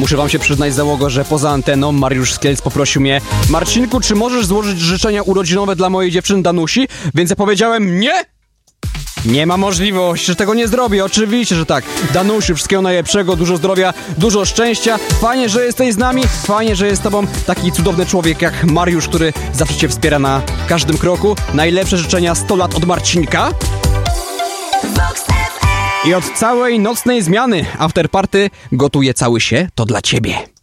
Muszę wam się przyznać, załogo, że poza anteną Mariusz z Kielc poprosił mnie: Marcinku, czy możesz złożyć życzenia urodzinowe dla mojej dziewczyny Danusi? Więc ja powiedziałem: nie! Nie ma możliwości, że tego nie zrobię. Oczywiście, że tak. Danusiu, wszystkiego najlepszego, dużo zdrowia, dużo szczęścia. Fajnie, że jesteś z nami. Fajnie, że jest z tobą taki cudowny człowiek jak Mariusz, który zawsze cię wspiera na każdym kroku. Najlepsze życzenia 100 lat od Marcinka. I od całej nocnej zmiany Afterparty gotuje cały się to dla ciebie.